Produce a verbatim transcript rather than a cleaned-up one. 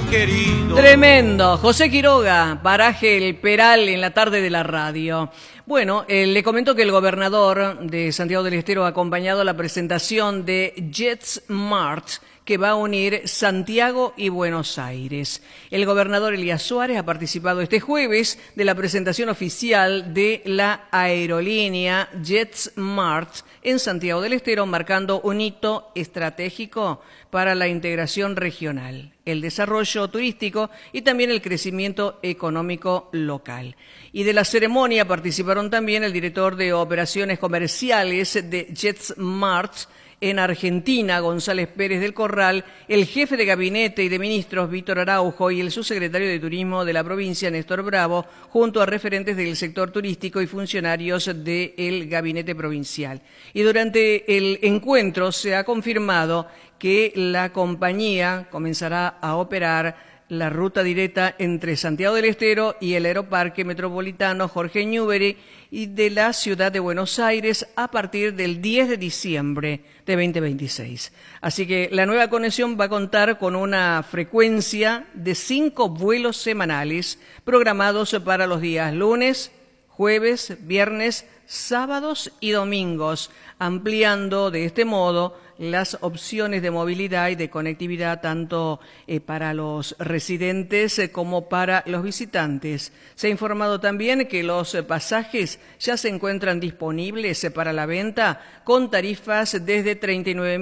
querido. Tremendo. José Quiroga, paraje El Peral en la tarde de la radio. Bueno, eh, le comento que el gobernador de Santiago del Estero ha acompañado la presentación de JetSmart, que va a unir Santiago y Buenos Aires. El gobernador Elías Suárez ha participado este jueves de la presentación oficial de la aerolínea JetSmart en Santiago del Estero, marcando un hito estratégico para la integración regional, el desarrollo turístico y también el crecimiento económico local. Y de la ceremonia participaron también el director de operaciones comerciales de JetSmart en Argentina, González Pérez del Corral, el jefe de gabinete y de ministros, Víctor Araujo, y el subsecretario de Turismo de la provincia, Néstor Bravo, junto a referentes del sector turístico y funcionarios del gabinete provincial. Y durante el encuentro se ha confirmado que la compañía comenzará a operar la ruta directa entre Santiago del Estero y el Aeroparque Metropolitano Jorge Newbery y de la ciudad de Buenos Aires a partir del diez de diciembre de veinte veintiséis. Así que la nueva conexión va a contar con una frecuencia de cinco vuelos semanales programados para los días lunes, jueves, viernes, sábados y domingos, ampliando de este modo las opciones de movilidad y de conectividad tanto eh, para los residentes eh, como para los visitantes. Se ha informado también que los eh, pasajes ya se encuentran disponibles eh, para la venta con tarifas desde treinta y nueve